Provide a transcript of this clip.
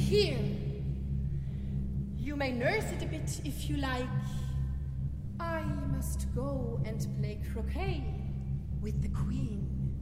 here. You may nurse it a bit if you like. I must go and play croquet with the queen.